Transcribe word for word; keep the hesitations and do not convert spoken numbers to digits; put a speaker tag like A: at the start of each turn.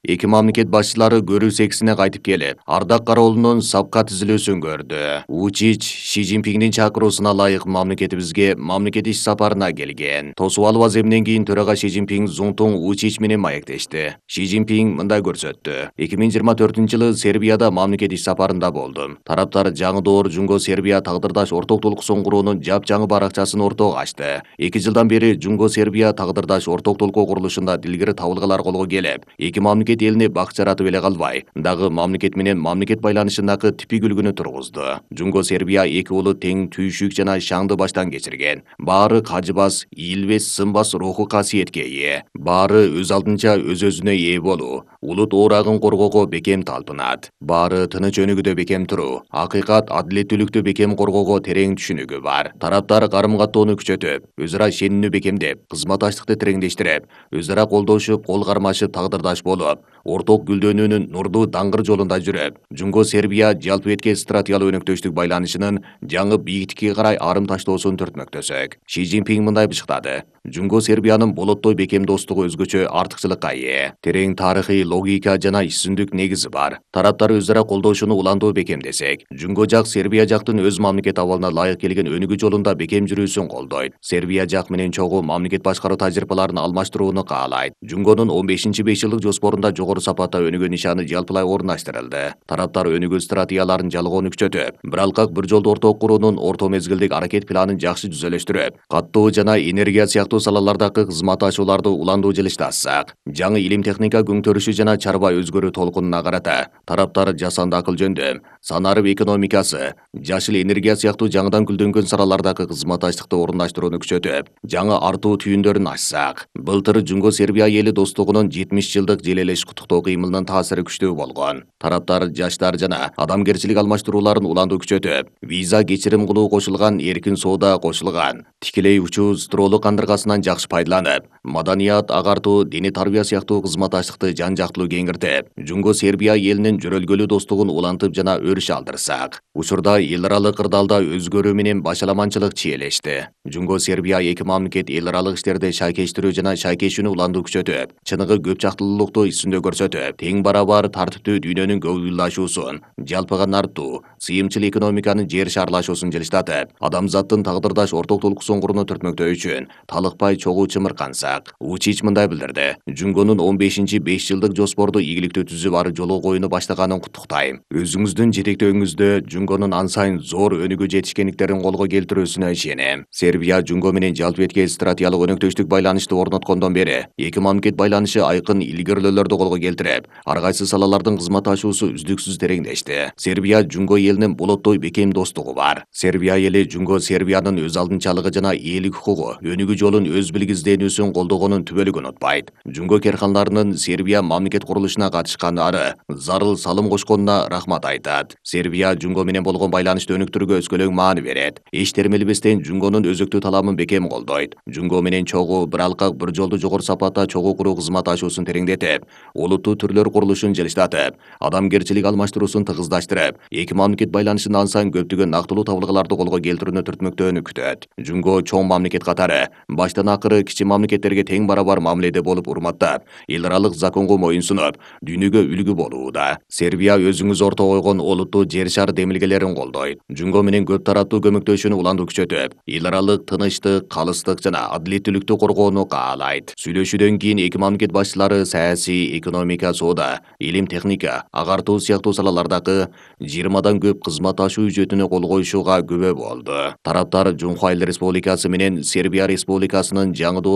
A: Эки мамлекет башчылары көрүү сексине кайтып келип, Ардак Караулунун сапка түзүлүүсүн көрдү. Учич Ши Цзиньпиңдин чакыруусуна ылайык мамлекетибизге мамлекет иш сапарына келген. Тосуп алуу аземинен кийин төрага Ши Цзиньпиң Зунтуң Учич менен маектешти. Ши Цзиньпиң мындай көрсөттү. эки миң жыйырма төртүнчү жылы Сербияда мамлекет иш сапарында болдум. Тараптар жаңы доор Жунго Сербия тагдырдаш ортоктулуксун куруунун жапжаңы баракчасын ортого ачты. эки жылдан бери Жунго Сербия тагдырдаш ортоктулуку курулушунда дилгири табылгалар колго келип, эки мамлекет элине бак жаратып эле калбай, дагы мамлекет менен мамлекет байланышындагы типик үлгүнү тургузду. Жунго Сербия эки улут тең түйшүк жана шаңды баштан кечирген. Баары кажыбас, ийилбес, сынбас руху касиетке ээ. Баары өз алдынча өз-өзүнө ээ болуу, улут оорагын коргоого бекем талпынат. Баары тыныч өнүгүүдө бекем туруу, акыйкат, адилеттүүлүктү бекем коргоого терең түшүнүгү бар. Тараптар карым-каттоону күчөтүп, өз ара ишенимди бекемдеп, кызматташтыкты тереңдештирип, өз ара колдошуп, кол кармашып тагдырдаш болуп, орток гүлдөнүүнүн нурдуу даңгыр жолунда жүрүп, Жунго Сербия жалпы этке стратегиялык өнөктөштүк байланышынын жаңы бийиктикке карай арым таштоосун түртмөктөсөк. Ши Цзиньпиң мындай бышыктады. Жунго Сербиянын болоттой бекем достугу өзгөчө артыкчылыкка ээ. Терең тарыхый логика жана ишсүндүк негизи бар. Тараптар өз ара колдошууну улантуу бекемдесек, Жунго жак Сербия жактын өз мамлекет абалына ылайык келген өнүгүү жолунда бекем жүрүүсүн колдойт. Сербия жак менен чогуу мамлекет башкаруу тажрыйбаларын алмаштырууну каалайт. Жунгонун он бешинчи беш жылдык жоспорунда жогору сапатта өнүгүү нишаны жалпылай орундаштырылды. Тараптар өнүгүү стратегияларын жалгоону күчөтүп, бир алкак бир жолду ортого куруунун орто мезгилдик аракет планын жакшы түзөлөштүрүп, каттоо жана энергия сыяктуу салалардагы кызматташууларды улантуу жылышташсак, жаңы илим техника көңтөрүшү жана чарба өзгөрүү толкунуна карата тараптар жасанды акыл жөндөм, санарып экономикасы, жашыл энергия сыяктуу жаңыдан гүлдөнгөн салалардагы кызматташтыкты орундаштырууну күчөтүп, жаңы артуу түйүндөрүн ачсак, былтыр Жунго Сербия эли достугунун жетимиш жылдык желелеш куттуктоо кыймылынын таасири күчтүү болгон. Тараптар жаштар жана адамгерчилик алмаштырууларын улантуу күчөтүп, виза кечирим кылуу кошулган, эркин соода кошулган, тикелей учуу строолук кандыргасынан жакшы пайдаланып, маданият, агартуу, диний тарбия сыяктуу кызматташтыкты жан жактылуу кеңиртип, Жунго Сербия элинин жөрөлгөлүү достугун улантып жана өрүш алдырсак, учурда эл аралык кырдаалда өзгөрүү менен башаламанчылык чиелешти. Жунго Сербия эки мамлекет эл аралык иштерде шайкештирүү жана шайкешүүнү улантуу күчөтүп, чыныгы көп жактылуулукту ишсүндө көрсөтүп, тең барабар тартиптүү дүйнөнүн көбүйлашуусун, жалпыган артуу, сыйымчыл экономиканын жер шарлашуусун жылыштатып, адамзаттын тагдырдаш ортоктулуксун курууну түртмөктөө үчүн талыкпай чогуу чымыркансак, Учич мындай билдирди. Жунгонун он бешинчи беш жылдык жоспорду ийгиликтүү түзүп ары жолу коюуну баштаганын куттуктайм. Өзүңүздүн жетектөөңүздө Жунгонун ан сайын зор өнүгүү жетишкендиктерин колго келтирүүсүнө ишенем. Сербия Жунго менен жалпы этке стратегиялык өнөктөштүк байланышты орноткондон бери эки мамлекет байланышы айкын илгерилөөлөрдү колго келтирип, ар кайсы салалардын кызматташуусу үздүксүз тереңдешти. Сербия Жунго элинин болоттой бекем достугу бар. Сербия эли Жунго Сербиянын өз алдынчалыгы жана ээлик укугу, өнүгүү жолун өз билгизденүүсүн колдогонун түбөлүк унутпайт. Жунго керканларынын Сербия мамлекет курулушуна катышкандары зарыл салым кошконуна рахмат айтат. Сербия Жунго менен болгон байланышты өнүктүрүүгө өскөлөң маани берет. Эч термелебестен Жунгонун өзөктүү талабын бекем колдойт. Жунго менен чогуу бир алкак бир жолду жогору сапатта чогуу куруу кызматташуусун тереңдетип, улуттуу түрлөр курулушун жылыштатып, адамгерчилик алмаштыруусун тыгыздаштырып, эки мамлекет байланышын ан сайын көптөгөн нактылуу табылгаларды колго келтирүүнү түртмөктөөнү күтөт. Жунго чоң мамлекет катары баштан акыры кичи мамлекеттерге тең барабар мамиледе болуп урматтап, эл аралык законго моюнсунуп, дүйнөгө үлгү болууда. Сербия өзүңүз орто койгон олуттуу жер шар демилгелерин колдойт. Жунго менен көп тараптуу көмөктөшүүнү улантуу күчөтүп, эл аралык тынычтык, калыстык жана адилеттүүлүктү коргоону каалайт. Сүйлөшүүдөн кийин эки мамлекет башчылары саясий, экономика, соода, илим техника, агартуу сыяктуу салалардагы жыйырмадан көп кызматташуу үжөтүнө кол коюшууга күбө болду. Тараптар Жумхайлы Республикасы менен Сербия Республикасынын жаңы